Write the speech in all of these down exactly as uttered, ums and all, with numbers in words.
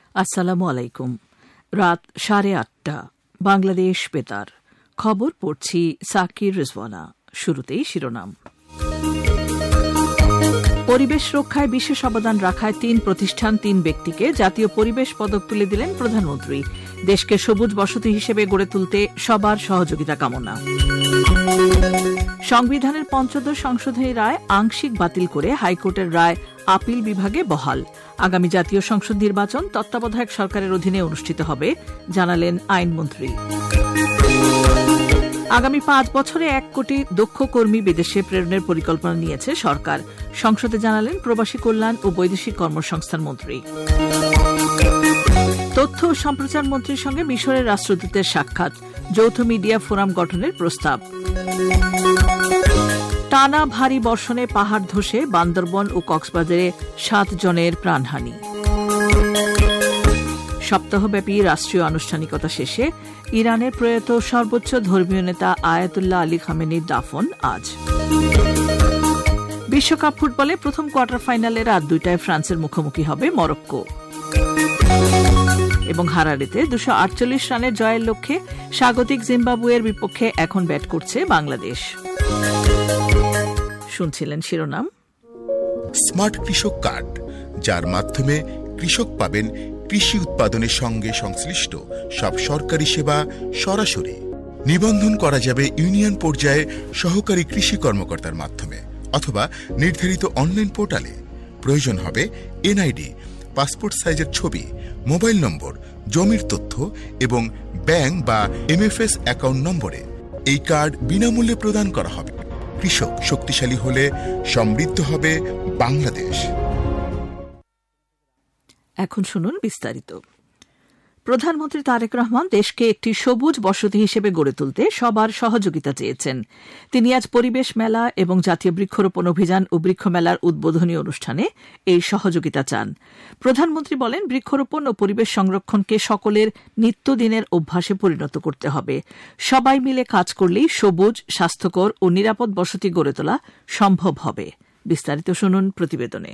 আসসালামু আলাইকুম। রাত সাড়ে আটটা, বাংলাদেশ বেতার খবর পড়ছি সাকির রিজওয়ানা। শুরুতেই শিরোনাম। পরিবেশ রক্ষায় বিশেষ অবদান রাখায় তিন প্রতিষ্ঠান তিন ব্যক্তিকে জাতীয় পরিবেশ পদক তুলে দিলেন প্রধানমন্ত্রী। দেশকে সবুজ বসতি হিসেবে গড়ে তুলতে সবার সহযোগিতা কামনা। সংবিধানের পঞ্চদশ সংশোধনী রায় আংশিক বাতিল করে হাইকোর্টের রায় আপিল বিভাগে বহাল। আগামী জাতীয় সংসদ নির্বাচন তত্ত্বাবধায়ক সরকারের অধীনে অনুষ্ঠিত হবে, জানালেন আইনমন্ত্রী। আগামী পাঁচ বছরে এক কোটি দক্ষ কর্মী বিদেশে প্রেরণের পরিকল্পনা নিয়েছে সরকার, সংসদে জানালেন প্রবাসী কল্যাণ ও বৈদেশিক কর্মসংস্থান মন্ত্রী। তথ্য ও সম্প্রচার মন্ত্রীর সঙ্গে মিশরের রাষ্ট্রদূতের সাক্ষাৎ, যৌথ মিডিয়া ফোরাম গঠনের প্রস্তাব। টানা ভারী বর্ষণে পাহাড় ধসে বান্দরবন ও কক্সবাজারে সাত জনের প্রাণহানি। সপ্তাহব্যাপী রাষ্ট্রীয় আনুষ্ঠানিকতা শেষে ইরানের প্রয়াত সর্বোচ্চ ধর্মীয় নেতা আয়াতুল্লাহ আলী খামেনির দাফন আজ। বিশ্বকাপ ফুটবলে প্রথম কোয়ার্টার ফাইনালে রাত দুইটায় ফ্রান্সের মুখোমুখি হবে মরক্কো। এবং হারারেতে দুশো আটচল্লিশ রানের জয়ের লক্ষ্যে স্বাগতিক জিম্বাবুয়ের বিপক্ষে এখন ব্যাট করছে বাংলাদেশ। শুনছিলেন শিরোনাম। স্মার্ট কৃষক কার্ড, যার মাধ্যমে কৃষক পাবেন কৃষি উৎপাদনের সঙ্গে সংশ্লিষ্ট সব সরকারি সেবা সরাসরি। নিবন্ধন করা যাবে ইউনিয়ন পর্যায়ে সহকারী কৃষি কর্মকর্তার মাধ্যমে অথবা নির্ধারিত অনলাইন পোর্টালে। প্রয়োজন হবে এনআইডি, পাসপোর্ট সাইজের ছবি, মোবাইল নম্বর, জমির তথ্য এবং ব্যাংক বা এমএফএস অ্যাকাউন্ট নম্বরে। এই কার্ড বিনামূল্যে প্রদান করা হবে। কৃষক শক্তিশালী হলে সমৃদ্ধ হবে বাংলাদেশ। এখন শুনুন বিস্তারিত। প্রধানমন্ত্রী তারেক রহমান দেশকে একটি সবুজ বসতি হিসেবে গড়ে তুলতে সবার সহযোগিতা চেয়েছেন। তিনি আজ পরিবেশ মেলা এবং জাতীয় বৃক্ষরোপণ অভিযান ও বৃক্ষ মেলার উদ্বোধনী অনুষ্ঠানে এই সহযোগিতা চান। প্রধানমন্ত্রী বলেন, বৃক্ষরোপণ ও পরিবেশ সংরক্ষণকে সকলের নিত্যদিনের অভ্যাসে পরিণত করতে হবে। সবাই মিলে কাজ করলেই সবুজ, স্বাস্থ্যকর ও নিরাপদ বসতি গড়ে তোলা সম্ভব হবে। বিস্তারিত শুনুন প্রতিবেদনে।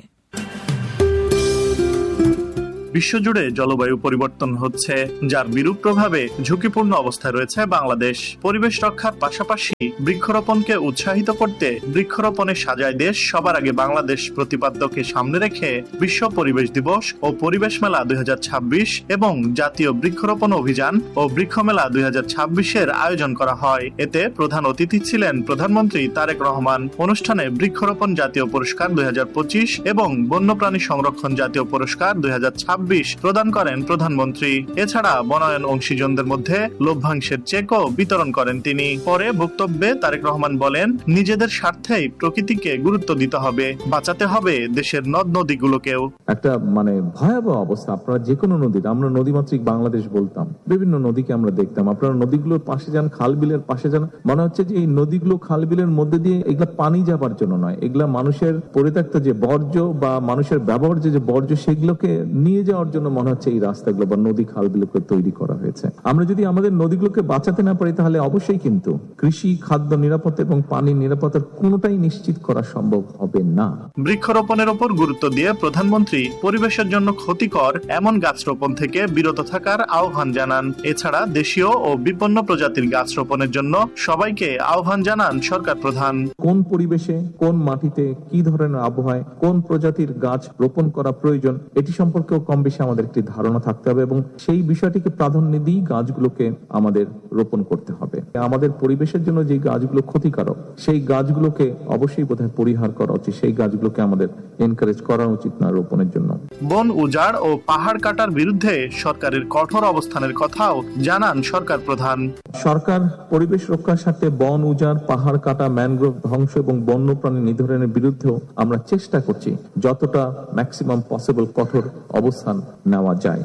বিশ্বজুড়ে জলবায়ু পরিবর্তন হচ্ছে, যার বিরূপ প্রভাবে ঝুঁকিপূর্ণ অবস্থায় রয়েছে বাংলাদেশ। পরিবেশ রক্ষার পাশাপাশি বৃক্ষরোপণকে উৎসাহিত করতে বৃক্ষরোপণে সাজায় দেশ সবার আগে বাংলাদেশ প্রতিপাদ্যকে সামনে রেখে বিশ্ব পরিবেশ দিবস ও পরিবেশ মেলা দুই হাজার ছাব্বিশ এবং জাতীয় বৃক্ষরোপণ অভিযান ও বৃক্ষ মেলা দুই হাজার ছাব্বিশের আয়োজন করা হয়। এতে প্রধান অতিথি ছিলেন প্রধানমন্ত্রী তারেক রহমান। অনুষ্ঠানে বৃক্ষরোপণ জাতীয় পুরস্কার দুই হাজার পঁচিশ এবং বন্যপ্রাণী সংরক্ষণ জাতীয় পুরস্কার দুই হাজার ছাব্বিশ প্রদান করেন প্রধানমন্ত্রী। এছাড়া বনায়ন অংশীজনদের মধ্যে লভ্যাংশের চেকও বিতরণ করেন তিনি। পরে বক্তব্যে তারেক রহমান বলেন, নিজেদের স্বার্থেই প্রকৃতিকে গুরুত্ব দিতে হবে, বাঁচাতে হবে দেশের নদ নদীগুলোকেও। একটা মানে ভয়াবহ অবস্থা। আপনারা যে কোনো নদীর, আমরা নদীমাতৃক বাংলাদেশ বলতাম, বিভিন্ন নদীকে আমরা দেখতাম। আপনারা নদীগুলোর পাশে যান, খাল বিলের পাশে যান, মনে হচ্ছে যে এই নদীগুলো খাল বিলের মধ্যে দিয়ে এগুলা পানি যাবার জন্য নয়, এগুলা মানুষের পরিত্যক্ত যে বর্জ্য বা মানুষের ব্যবহার্য যে বর্জ্য সেগুলোকে নিয়ে যাওয়ার জন্য মনে হচ্ছে এই রাস্তাগুলো বা নদী খালগুলোকে তৈরি করা হয়েছে। আমরা যদি আমাদের নদীগুলোকে বাঁচাতে না পারি, তাহলে অবশ্যই কিন্তু কৃষি, খাদ্য নিরাপত্তা এবং পানির নিরাপত্তার কোনোটাই নিশ্চিত করা সম্ভব হবে না। বৃক্ষরোপণের উপর গুরুত্ব দিয়ে প্রধানমন্ত্রী পরিবেশের জন্য ক্ষতিকর এমন গাছ রোপণ থেকে বিরত থাকার আহ্বান জানান। এছাড়া দেশীয় ও বিপন্ন প্রজাতির গাছ রোপণের জন্য সবাইকে আহ্বান জানান সরকার প্রধান। কোন পরিবেশে, কোন মাটিতে, কি ধরনের আবহাওয়ায় কোন প্রজাতির গাছ রোপণ করা প্রয়োজন, এটি সম্পর্কেও কম বেশি আমাদের একটি ধারণা থাকতে হবে এবং সেই বিষয়টিকে প্রাধান্য দিয়ে গাছগুলোকে আমাদের রোপণ করতে হবে। আমাদের পরিবেশের জন্য যে গাছগুলো ক্ষতিকারক, সেই গাছগুলোকে অবশ্যই বোধহয় পরিহার করা উচিত। সেই গাছগুলোকে আমাদের এনকারেজ করা উচিত না রোপণের জন্য। বন উজাড় ও পাহাড় কাটার বিরুদ্ধে সরকারের কঠোর অবস্থানের কথাও জানান সরকার প্রধান। সরকার পরিবেশ রক্ষার সাথে বন উজাড়, পাহাড় কাটা, ম্যানগ্রোভ ধ্বংস এবং বন্যপ্রাণী নিধনের বিরুদ্ধেও আমরা চেষ্টা করছি যতটা ম্যাক্সিমাম পসিবল কঠোর অবস্থান নেওয়া যায়।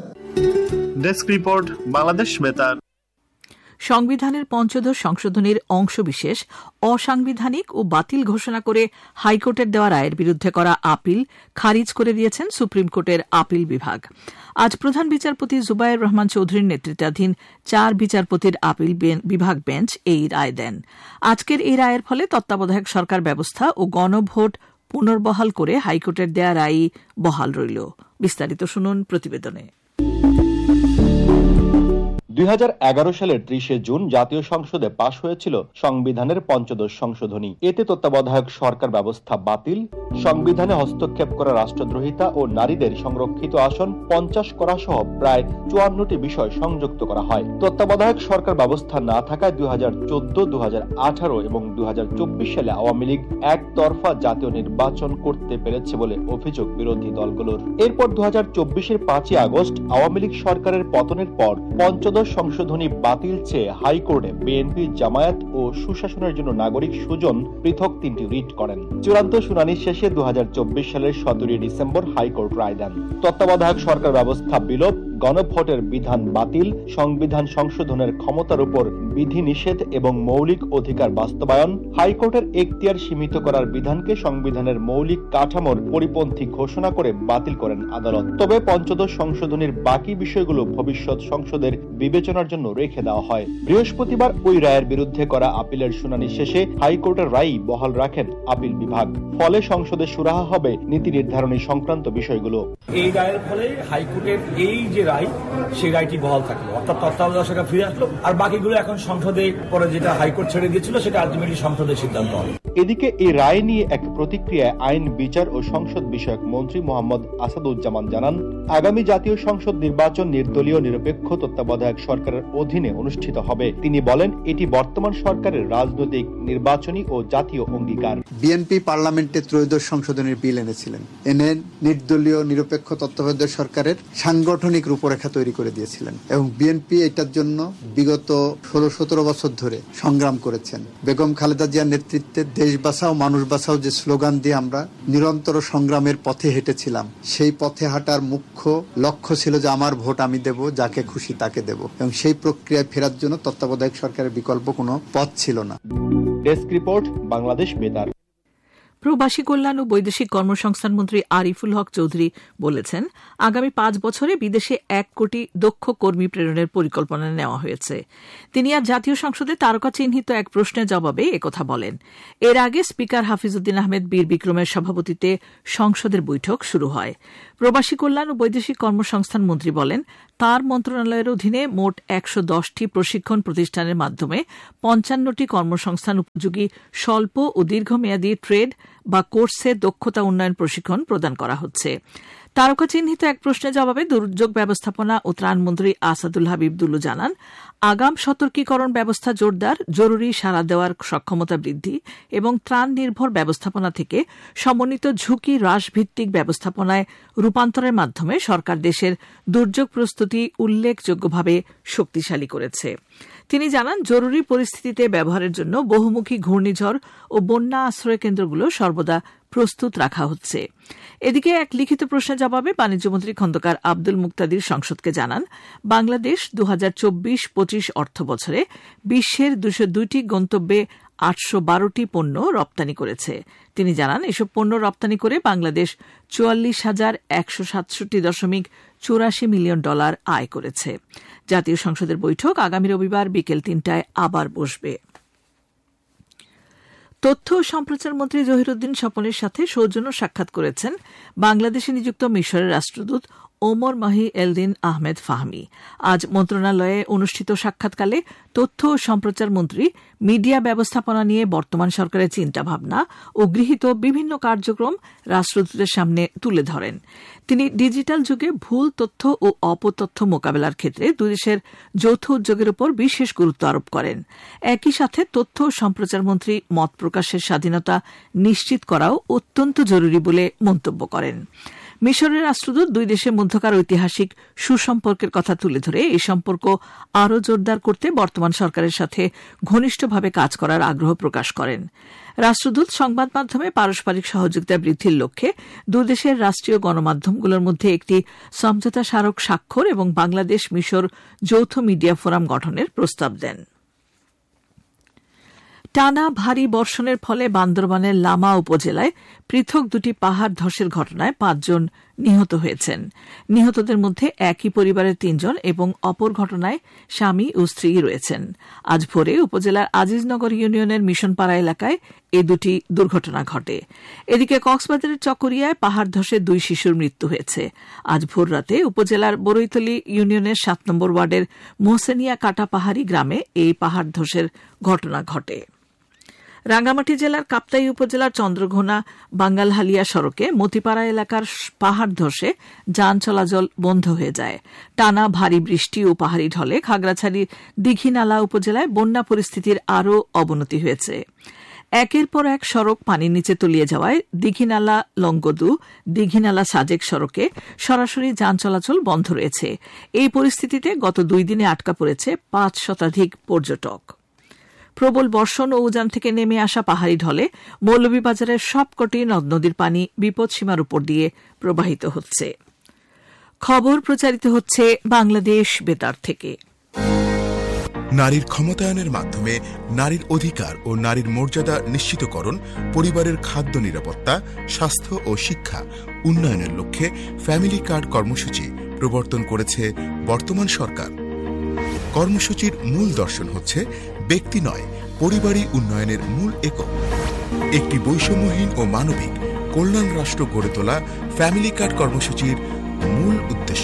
ডেস্ক রিপোর্ট, বাংলাদেশ বেতার। সংবিধানের পঞ্চদশ সংশোধনীর অংশবিশেষ অসাংবিধানিক ও বাতিল ঘোষণা করে হাইকোর্টের দেওয়া রায়ের বিরুদ্ধে করা আপিল খারিজ করে দিয়েছেন সুপ্রিম কোর্টের আপিল বিভাগ। আজ প্রধান বিচারপতি জুবায়ের রহমান চৌধুরীর নেতৃত্বাধীন চার বিচারপতির আপিল বিভাগ বেঞ্চ এই রায় দেন। আজকের এই রায়ের ফলে তত্ত্বাবধায়ক সরকার ব্যবস্থা ও গণভোট পুনর্বহাল করে হাইকোর্টের দেয়া রায়ই বহাল রইল। বিস্তারিত শুনুন প্রতিবেদনে। দুই হাজার এগারো সালের ত্রিশে জুন জাতীয় সংসদে পাশ হয়েছিল সংবিধানের পঞ্চদশ সংশোধনী। এতে তত্ত্বাবধায়ক সরকার ব্যবস্থা বাতিল, সংবিধানে হস্তক্ষেপ করা রাষ্ট্রদ্রোহিতা ও নারীদের সংরক্ষিত আসন পঞ্চাশ করা সহ প্রায় চুয়ান্নটি বিষয় সংযুক্ত করা হয়। তত্ত্বাবধায়ক সরকার ব্যবস্থা না থাকায় দুই হাজার চোদ্দ দু হাজার আঠারো এবং দুই হাজার চব্বিশ সালে আওয়ামী লীগ একতরফা জাতীয় নির্বাচন করতে পেরেছে বলে অভিযোগ বিরোধী দলগুলোর। এরপর দু হাজার চব্বিশের পাঁচই আগস্ট আওয়ামী লীগ সরকারের পতনের পর পঞ্চদশ সংশোধনী বাতিল চেয়ে হাইকোর্টে বিএনপি, জামায়াত ও সুশাসনের জন্য নাগরিক সুজন পৃথক তিনটি রিট করেন। চূড়ান্ত শুনানি শেষে দু হাজার চব্বিশ সালের সতেরোই ডিসেম্বর হাইকোর্ট রায় দেন। তত্ত্বাবধায়ক সরকার ব্যবস্থা বিলোপ, গণভোটের বিধান বাতিল, সংবিধান সংশোধনের ক্ষমতার উপর বিধিনিষেধ এবং মৌলিক অধিকার বাস্তবায়ন, হাইকোর্টের এখতিয়ার সীমিত করার বিধানকে সংবিধানের মৌলিক কাঠামোর পরিপন্থী ঘোষণা করে বাতিল করেন আদালত। তবে পঞ্চদশ সংশোধনীর বাকি বিষয়গুলো ভবিষ্যৎ সংসদের বিবেচনার জন্য রেখে দেওয়া হয়। বৃহস্পতিবার ওই রায়ের বিরুদ্ধে করা আপিলের শুনানি শেষে হাইকোর্টের রায় বহাল রাখেন আপিল বিভাগ। ফলে সংসদে সুরাহা হবে নীতি নির্ধারণী সংক্রান্ত বিষয়গুলো। এই রায়ের ফলে হাইকোর্টের এই যে রায়, সেই রায়টি বহাল থাকলো, অর্থাৎ তত্ত্বাবধায়ক সরকার ফিরে আসলো। আর বাকিগুলো এখন সংসদে পরে যেটা হাইকোর্ট ছেড়ে দিয়েছিল সেটা আলটিমেটলি সংসদের সিদ্ধান্ত হবে। এদিকে এই রায় নিয়ে এক প্রতিক্রিয়ায় আইন, বিচার ও সংসদ বিষয়ক মন্ত্রী মোহাম্মদ আসাদুজ্জামান জানান, আগামী জাতীয় সংসদ নির্বাচন নির্দলীয় নিরপেক্ষ তত্ত্বাবধায়ক সরকারের অধীনে অনুষ্ঠিত হবে। তিনি বলেন, এটি বর্তমান সরকারের রাজনৈতিক, নির্বাচনী ও জাতীয় অঙ্গীকার। বিএনপি পার্লামেন্টে ত্রয়োদশ সংশোধনের বিল এনেছিলেন, এনে নির্দলীয় নিরপেক্ষ তত্ত্বাবধায়ক সরকারের সাংগঠনিক রূপরেখা তৈরি করে দিয়েছিলেন এবং বিএনপি এটার জন্য বিগত ষোলো সতেরো বছর ধরে সংগ্রাম করেছেন। বেগম খালেদা জিয়ার নেতৃত্বে দেশ বাঁচাও মানুষ বাঁচাও যে স্লোগান দিয়ে আমরা নিরন্তর সংগ্রামের পথে হেঁটেছিলাম, সেই পথে হাঁটার মুখ্য লক্ষ্য ছিল যে আমার ভোট আমি দেব, যাকে খুশি তাকে দেব, এবং সেই প্রক্রিয়ায় ফেরার জন্য তত্ত্বাবধায়ক সরকারের বিকল্প কোনো পথ ছিল না। ডেস্ক রিপোর্ট, বাংলাদেশ বেতার। প্রবাসী কল্যাণ ও বৈদেশিক কর্মসংস্থান মন্ত্রী আরিফুল হক চৌধুরী বলেছেন, আগামী পাঁচ বছরে বিদেশে এক কোটি দক্ষ কর্মী প্রেরণের পরিকল্পনা নেওয়া হয়েছে। তিনি আজ জাতীয় সংসদে তারকা চিহ্নিত এক প্রশ্নের জবাবে একথা বলেন। এর আগে স্পিকার হাফিজউদ্দিন আহমেদ বীর বিক্রমের সভাপতিত্বে সংসদের বৈঠক শুরু হয়। প্রবাসী কল্যাণ ও বৈদেশিক কর্মসংস্থান মন্ত্রী বলেন, তার মন্ত্রণালয়ের অধীনে মোট একশো দশটি প্রশিক্ষণ প্রতিষ্ঠানের মাধ্যমে পঞ্চান্নটি কর্মসংস্থান উপযোগী স্বল্প ও দীর্ঘমেয়াদী ট্রেড বা কোর্সে দক্ষতা উন্নয়ন প্রশিক্ষণ প্রদান করা হচ্ছে। তারকা চিহ্নিত এক প্রশ্নের জবাবে দুর্যোগ ব্যবস্থাপনা ও ত্রাণমন্ত্রী আসাদুল হাবিব দুলু জানান, আগাম সতর্কীকরণ ব্যবস্থা জোরদার, জরুরি সাড়া দেওয়ার সক্ষমতা বৃদ্ধি এবং ত্রাণ নির্ভর ব্যবস্থাপনা থেকে সমন্বিত ঝুঁকি হ্রাসভিত্তিক ব্যবস্থাপনায় রূপান্তরের মাধ্যমে সরকার দেশের দুর্যোগ প্রস্তুতি উল্লেখযোগ্যভাবে শক্তিশালী করেছে। তিনি জানান, জরুরি পরিস্থিতিতে ব্যবহারের জন্য বহুমুখী ঘূর্ণিঝড় ও বন্যা আশ্রয় কেন্দ্রগুলো সর্বদা প্রস্তুত রাখা হচ্ছে। এদিকে এক লিখিত প্রশ্নের জবাবে বাণিজ্যমন্ত্রী খন্দকার আব্দুল মুক্তাদির সংসদকে জানান, বাংলাদেশ দু হাজার চব্বিশ পঁচিশ অর্থ বছরে বিশ্বের দুশো দুইটি গন্তব্যে আটশো বারোটি পণ্য রপ্তানি করেছে। তিনি জানান, এসব পণ্য রপ্তানি করে বাংলাদেশ চুয়াল্লিশ হাজার একশো সাতষট্টি দশমিক চুরাশি মিলিয়ন ডলার আয় করেছে। জাতীয় সংসদের বৈঠক আগামী রবিবার বিকেল তিনটায় আবার বসবে। তথ্য ও সম্প্রচার মন্ত্রী জহিরুদ্দিন স্বপনের সাথে সৌজন্য সাক্ষাৎ করেছেন বাংলাদেশে নিযুক্ত মিশরের রাষ্ট্রদূত ওমর মাহি এলদিন আহমেদ ফাহমি। আজ মন্ত্রণালয়ে অনুষ্ঠিত সাক্ষাৎকালে তথ্য ও সম্প্রচার মন্ত্রী মিডিয়া ব্যবস্থাপনা নিয়ে বর্তমান সরকারের চিন্তাভাবনা ও গৃহীত বিভিন্ন কার্যক্রম রাষ্ট্রদূতের সামনে তুলে ধরেন। তিনি ডিজিটাল যুগে ভুল তথ্য ও অপতথ্য মোকাবেলার ক্ষেত্রে দুই দেশের যৌথ উদ্যোগের উপর বিশেষ গুরুত্ব আরোপ করেন। একই সাথে তথ্য ও সম্প্রচার মন্ত্রী মত প্রকাশের স্বাধীনতা নিশ্চিত করাও অত্যন্ত জরুরি বলে মন্তব্য করেন। মিশরের রাষ্ট্রদূত দুই দেশের মধ্যকার ঐতিহাসিক সুসম্পর্কের কথা তুলে ধরে এই সম্পর্ক আরও জোরদার করতে বর্তমান সরকারের সাথে ঘনিষ্ঠভাবে কাজ করার আগ্রহ প্রকাশ করেন। রাষ্ট্রদূত সংবাদ মাধ্যমে পারস্পরিক সহযোগিতা বৃদ্ধির লক্ষ্যে দুই দেশের রাষ্ট্রীয় গণমাধ্যমগুলোর মধ্যে একটি সমঝোতা স্মারক স্বাক্ষর এবং বাংলাদেশ মিশর যৌথ মিডিয়া ফোরাম গঠনের প্রস্তাব দেন। টানা ভারী বর্ষণের ফলে বান্দরবানের লামা উপজেলায় পৃথক দুটি পাহাড় ধসের ঘটনায় পাঁচজন নিহত হয়েছেন। নিহতদের মধ্যে একই পরিবারের তিনজন এবং অপর ঘটনায় স্বামী ও স্ত্রী রয়েছেন। আজ ভোরে উপজেলার আজিজনগর ইউনিয়নের মিশনপাড়া এলাকায় এ দুটি দুর্ঘটনা ঘটে। এদিকে কক্সবাজারের চকরিয়ায় পাহাড় ধসে দুই শিশুর মৃত্যু হয়েছে। আজ ভোররাতে উপজেলার বরৈতলী ইউনিয়নের সাত নম্বর ওয়ার্ডের মোহসেনিয়া কাটা পাহাড়ি গ্রামে এই পাহাড় ধসের ঘটনা ঘটে। রাঙ্গামাটি জেলার কাপ্তাই উপজেলার চন্দ্রঘোনা বাঙ্গালহালিয়া সড়কে মতিপাড়া এলাকার পাহাড় ধসে যান চলাচল বন্ধ হয়ে যায়। টানা ভারী বৃষ্টি ও পাহাড়ি ঢলে খাগড়াছড়ির দীঘিনালা উপজেলায় বন্যা পরিস্থিতির আরও অবনতি হয়েছে। একের পর এক সড়ক পানির নিচে তলিয়ে যাওয়ায় দীঘিনালা লঙ্গদু দীঘিনালা সাজেক সড়কে সরাসরি যান চলাচল বন্ধ রয়েছে। এই পরিস্থিতিতে গত দুই দিনে আটকা পড়েছে পাঁচ শতাধিক পর্যটক। প্রবল বর্ষণ ও উজান থেকে নেমে আসা পাহাড়ি ঢলে মৌলভীবাজারের সবকটি নদ নদীর পানি বিপদসীমার উপর দিয়ে প্রবাহিত হচ্ছে। খবর প্রচারিত হচ্ছে বাংলাদেশ বেতার থেকে। নারীর ক্ষমতায়নের মাধ্যমে নারীর অধিকার ও নারীর মর্যাদা নিশ্চিতকরণ, পরিবারের খাদ্য নিরাপত্তা, স্বাস্থ্য ও শিক্ষা উন্নয়নের লক্ষ্যে ফ্যামিলি কার্ড কর্মসূচি প্রবর্তন করেছে বর্তমান সরকার। কর্মসূচির মূল দর্শন হচ্ছে ব্যক্তি নয়, পরিবারই উন্নয়নের মূল একক। একটি বৈষম্যহীন ও মানবিক কল্যাণ রাষ্ট্র গড়ে তোলা ফ্যামিলি কার্ড কর্মসূচির মূল উদ্দেশ্য।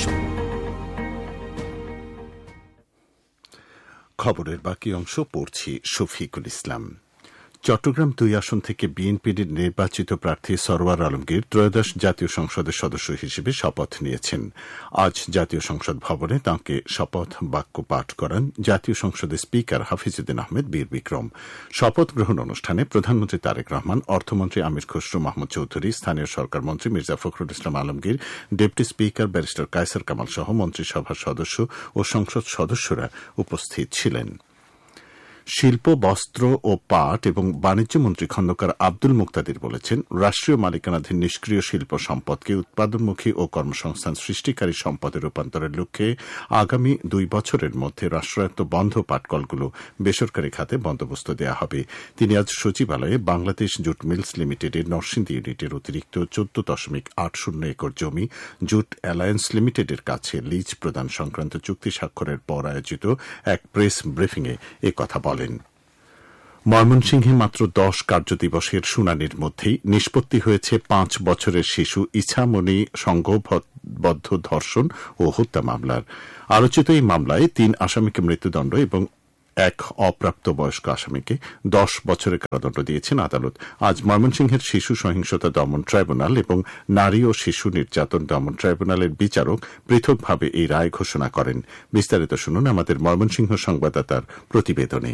খবরের বাকি অংশ পড়ছি শফিকুল ইসলাম। চট্টগ্রাম দুই আসন থেকে বিএনপির নির্বাচিত প্রার্থী সরওয়ার আলমগীর ত্রয়োদশ জাতীয় সংসদের সদস্য হিসেবে শপথ নিয়েছেন। আজ জাতীয় সংসদ ভবনে তাঁকে শপথ বাক্য পাঠ করান জাতীয় সংসদের স্পিকার হাফিজউদ্দিন আহমেদ বীর বিক্রম। শপথ গ্রহণ অনুষ্ঠানে প্রধানমন্ত্রী তারেক রহমান, অর্থমন্ত্রী আমির খসরু মাহমুদ চৌধুরী, স্থানীয় সরকার মন্ত্রী Mirza Fakhrul Islam Alamgir, deputy speaker barrister Kaiser Kamal সহ মন্ত্রিসভার সদস্য ও সংসদ সদস্যরা উপস্থিত ছিলেন। শিল্প, বস্ত্র ও পাট এবং বাণিজ্য মন্ত্রী খন্দকার আব্দুল মুক্তাদির বলেছেন, রাষ্ট্রীয় মালিকানাধীন নিষ্ক্রিয় শিল্প সম্পদকে উৎপাদনমুখী ও কর্মসংস্থান সৃষ্টিকারী সম্পদে রূপান্তরের লক্ষ্যে আগামী দুই বছরের মধ্যে রাষ্ট্রায়ত্ত বন্ধ পাটকলগুলো বেসরকারি খাতে বন্দোবস্ত দেওয়া হবে। তিনি আজ সচিবালয়ে বাংলাদেশ জুট মিলস লিমিটেডের নরসিংদী ইউনিটের অতিরিক্ত চোদ্দ দশমিক আট শূন্য একর জমি জুট অ্যালায়েন্স লিমিটেডের কাছে লিজ প্রদান সংক্রান্ত চুক্তি স্বাক্ষরের পর আয়োজিত এক প্রেস ব্রিফিংয়ে একথা বলেন। ময়মনসিংহে মাত্র দশ কার্যদিবসের শুনানির মধ্যেই নিষ্পত্তি হয়েছে পাঁচ বছরের শিশু ইছামণি সংঘবদ্ধ ধর্ষণ ও হত্যা মামলার। আলোচিত এই মামলায় তিন আসামিকে মৃত্যুদণ্ড এবং এক অপ্রাপ্তবয়স্ক আসামিকে দশ বছরের কারাদণ্ড দিয়েছেন আদালত। আজ ময়মনসিংহের শিশু সহিংসতা দমন ট্রাইব্যুনাল এবং নারী ও শিশু নির্যাতন দমন ট্রাইব্যুনালের বিচারক পৃথকভাবে এই রায় ঘোষণা করেন। বিস্তারিত শুনুন আমাদের ময়মনসিংহ সংবাদদাতার প্রতিবেদনে।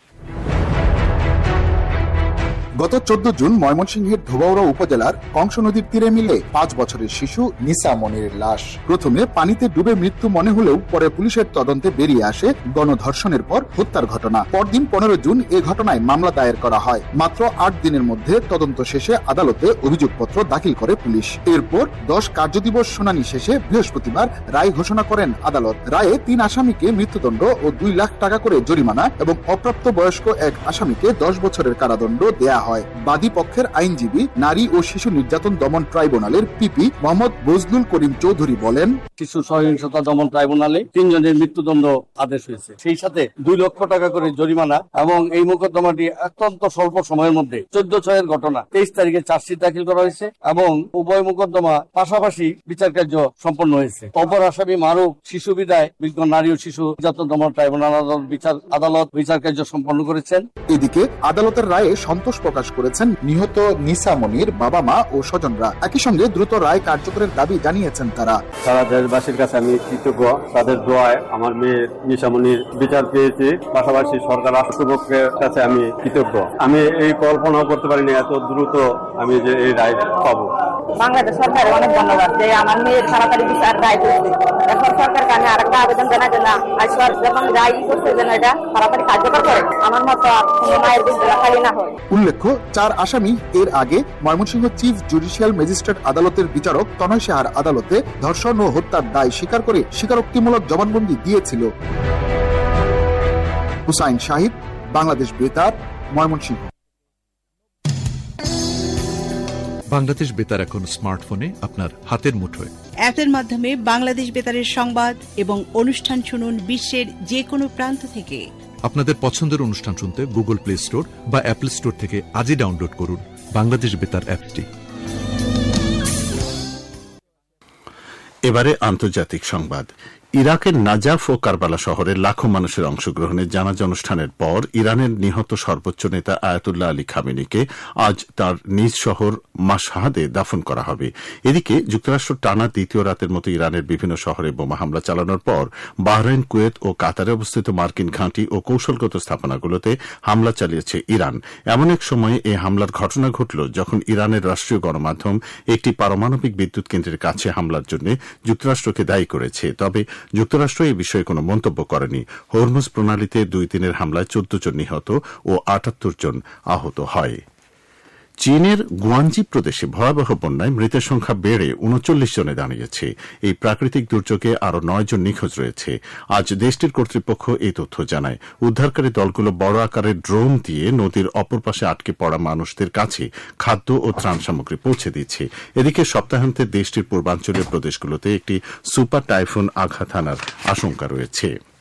গত চোদ্দ জুন ময়মনসিংহের ধোবাউড়া উপজেলার কংস নদীর তীরে মিলে পাঁচ বছরের শিশু নিসা মনিরের লাশ। প্রথমে পানিতে ডুবে মৃত্যু মনে হলেও পরে পুলিশের তদন্তে বেরিয়ে আসে গণধর্ষণের পর হত্যার ঘটনা। পরদিন পনেরো জুন এ ঘটনায় মামলা দায়ের করা হয়। মাত্র আট দিনের মধ্যে তদন্ত শেষে আদালতে অভিযোগপত্র দাখিল করে পুলিশ। এরপর দশ কার্যদিবস শুনানি শেষে বৃহস্পতিবার রায় ঘোষণা করেন আদালত। রায়ে তিন আসামিকে মৃত্যুদণ্ড ও দুই লাখ টাকা করে জরিমানা এবং অপ্রাপ্ত বয়স্ক এক আসামিকে দশ বছরের কারাদণ্ড দেয়া হয়। বাদী পক্ষের আইনজীবী নারী ও শিশু নির্যাতন দমন ট্রাইব্যুনালের পিপি মোহাম্মদ বজলুল করিম চৌধুরী বলেন, শিশু সহিংসতা দমন ট্রাইব্যুনালে তিনজনের মৃত্যুদণ্ড আদেশ হয়েছে, সেই সাথে দুই লক্ষ টাকা করে জরিমানা এবং এই মোকদ্দমাটি অত্যন্ত স্বল্প সময়ের মধ্যে চোদ্দ ছয়ের ঘটনা তেইশ তারিখে চার্জশিট দাখিল করা হয়েছে এবং উভয় মোকদ্দমা পাশাপাশি বিচার কার্য সম্পন্ন হয়েছে। অপর আসামি মারুফ শিশু বিদায় বিজ্ঞ নারী ও শিশু নির্যাতন দমন ট্রাইব্যুনাল বিচার আদালত বিচার কার্য সম্পন্ন করেছেন। এদিকে আদালতের রায়ে সন্তোষ প্রকাশ করেছেন নিহত নিসা মনির বাবা মা ও স্বজনরা। একই সঙ্গে দ্রুত রায় কার্যকরের দাবি জানিয়েছেন তারা। সারা দেশবাসীর কাছে আমি কৃতজ্ঞ, তাদের দোয়ায় আমার মেয়ে নিসা মনির বিচার পেয়েছি। পাশাপাশি সরকার রাষ্ট্রপক্ষের কাছে আমি কৃতজ্ঞ। আমি এই কল্পনাও করতে পারিনি এত দ্রুত আমি যে এই রায় পাবো। বাংলাদেশ সরকারের অনেক ধন্যবাদ যে আমার মেয়ের তাড়াতাড়ি বিচার রায় করছে। এখন সরকারকে আমি আরেকটা আবেদন জানাই যে না আইসর যখন রায় করছে যেন এটা তাড়াতাড়ি কার্যকর করে আমার মতো মায়ের দিন খালি না হয়। উল্লেখ্য, চার আসামি এর আগে ময়মনসিংহ চিফ জুডিশিয়াল ম্যাজিস্ট্রেট আদালতের বিচারক তনয় সাহার আদালতে ধর্ষণ ও হত্যার দায় স্বীকার করে স্বীকারোক্তিমূলক জবানবন্দি দিয়েছিল। হুসাইন শাহিদ, বাংলাদেশ বেতার, ময়মনসিংহ। বাংলাদেশ বেতার এখন স্মার্টফোনে আপনার হাতের মুঠোয়। অ্যাপের মাধ্যমে বাংলাদেশ বেতারের সংবাদ এবং অনুষ্ঠান শুনুন বিশ্বের যে কোনো প্রান্ত থেকে। আপনাদের পছন্দের অনুষ্ঠান শুনতে গুগল প্লে স্টোর বা অ্যাপল স্টোর থেকে আজই ডাউনলোড করুন বাংলাদেশ বেতার অ্যাপটি। এবারে আন্তর্জাতিক সংবাদ। ইরাকের নাজাফ ও কারবালা শহরে লাখো মানুষের অংশগ্রহণে জানাজা অনুষ্ঠানের পর ইরানের নিহত সর্বোচ্চ নেতা আয়াতুল্লাহ আলী খামেনিকে আজ তার নিজ শহর মাশহাদে দাফন করা হবে। এদিকে যুক্তরাষ্ট্র টানা দ্বিতীয় রাতের মতো ইরানের বিভিন্ন শহরে বোমা হামলা চালানোর পর বাহরাইন, কুয়েত ও কাতারে অবস্থিত মার্কিন ঘাঁটি ও কৌশলগত স্থাপনাগুলোতে হামলা চালিয়েছে ইরান। এমন এক সময়ে এই হামলার ঘটনা ঘটল যখন ইরানের রাষ্ট্রীয় গণমাধ্যম একটি পারমাণবিক বিদ্যুৎ কেন্দ্রের কাছে হামলার জন্য যুক্তরাষ্ট্রকে দায়ী করেছে। তবে যুক্তরাষ্ট্র এ বিষয়ে কোনো মন্তব্য করেনি। হরমুজ প্রণালীতে দুই দিনের হামলায় চোদ্দ জন নিহত ও আটাত্তর জন আহত হয়। চীনের গুয়ানজি প্রদেশে ভয়াবহ বন্যায় মৃতের সংখ্যা বেড়ে উনচল্লিশ জনে দাঁড়িয়েছে। এই প্রাকৃতিক দুর্যোগে আরও নয় জন নিখোঁজ রয়েছে। আজ দেশটির কর্তৃপক্ষ এই তথ্য জানায়। উদ্ধারকারী দলগুলো বড় আকারের ড্রোন দিয়ে নদীর অপর পাশে আটকে পড়া মানুষদের কাছে খাদ্য ও ত্রাণ সামগ্রী পৌঁছে দিচ্ছে। এদিকে সপ্তাহান্তে দেশটির পূর্বাঞ্চলীয় প্রদেশগুলোতে একটি সুপার টাইফুন আঘাত হানার আশঙ্কা রয়েছে।